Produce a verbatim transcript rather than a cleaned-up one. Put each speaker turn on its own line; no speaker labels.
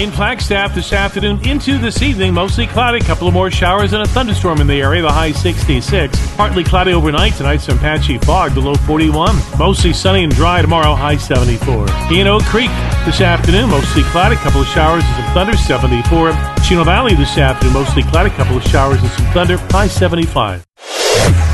In Flagstaff this afternoon into this evening, mostly cloudy, a couple of more showers and a thunderstorm in the area, the high sixty-six. Partly cloudy overnight, tonight some patchy fog, the low forty-one. Mostly sunny and dry tomorrow, high seventy-four. In Oak Creek this afternoon, mostly cloudy, a couple of showers and some thunder, seventy-four. Chino Valley this afternoon, mostly cloudy, a couple of showers and some thunder, high seventy-five.